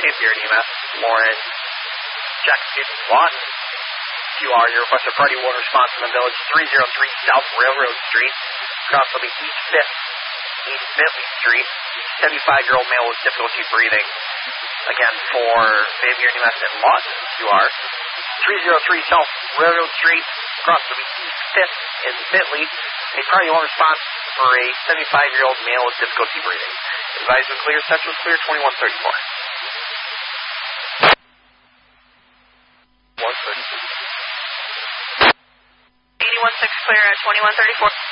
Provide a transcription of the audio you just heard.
Cape Fear EMS, Lauren, Jack, Lawton. QR, your request of priority 1 response from the village, 303 South Railroad Street, across will be East 5th Street, 75-year-old male with difficulty breathing. Again, for Cape Fear EMS in Lawton, QR, 303 South Railroad Street, across will be East 5th in Bentley, a priority 1 response for a 75-year-old male with difficulty breathing. Advised when clear, section was clear, 2134. 81-6 clear at 2134.